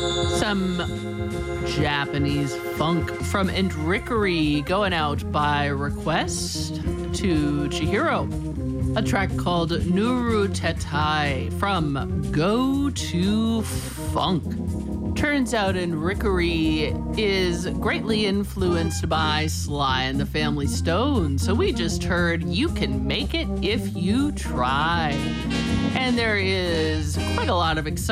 Some Japanese funk from Endrickery going out by request to Chihiro. A track called Nuru Tetai from Go to Funk. Turns out Endrickery is greatly influenced by Sly and the Family Stone, so we just heard You Can Make It If You Try. And there is quite a lot of excitement